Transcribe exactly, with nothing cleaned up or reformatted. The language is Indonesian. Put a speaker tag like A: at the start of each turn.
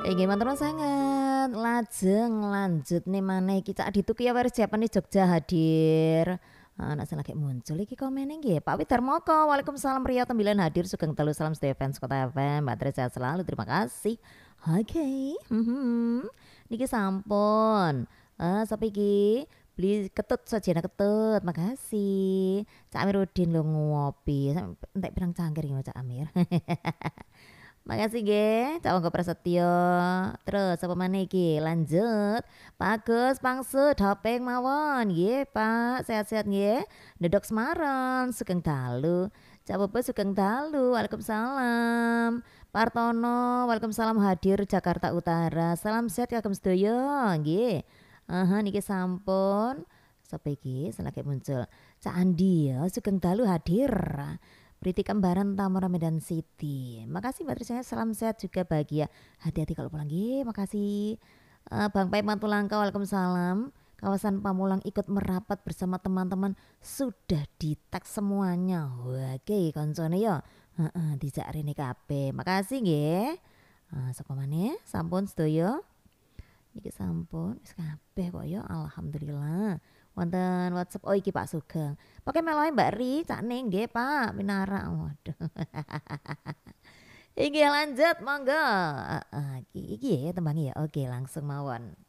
A: Inggih matur nuwun sanget. Lajeng lanjut nih maneh iki Cak Aditya ki waris Japan Jogja hadir. Ana sing lagi muncul iki komene nggih, Pak Widarmoko, Waalaikumsalam Riyo Tembilan hadir sugeng telu salam sedaya fans Kota F M, Mbak Tri sehat selalu terima kasih. Oke, mhm. Niki sampun, eee, sapa iki? Beli ketut Sajena ketut, makasih. Cak Amiruddin lho ngopi, sam entek pirang cangkir iki Cak Amir. Makasih nggih, Cak Wonggo Prasetyo. Terus sapa maneh iki? Lanjut, Pak Agus Pangsut Hopeng mawon. Nggih, Pak, sehat-sehat nggih? Ndedok Semarang, sugeng dalu. Cak Pupu sugeng dalu, Waalaikumsalam. Partono, Waalaikumsalam hadir Jakarta Utara. Salam sehat kagem sedaya, nggih. Ah hah, niki sampun. Sapa iki sing lagi muncul? Cak Andi ya, sugeng dalu hadir. Priti Kembaran Tamara Medan City. Makasih Mbak Trisha, salam sehat juga bahagia. Hati-hati kalau pulang nggih, makasih. Eee, Bang Pai Matulangka, Waalaikumsalam. Kawasan Pamulang ikut merapat bersama teman-teman sudah di-tag semuanya. Wah, oke koncone ya. Heeh, dijak rene kabeh. Makasih nggih. Eee, sapa maneh? Sampun sedaya? Niki sampun wis kabeh kok ya, alhamdulillah. Wonten WhatsApp, oh iki Pak Sugeng. Pokoke meloe Mbak Ri, cakne nggih Pak, Minara. Waduh. Inggih lanjut monggo. Heeh, iki iki ya tembangnya ya. Oke, langsung mawon.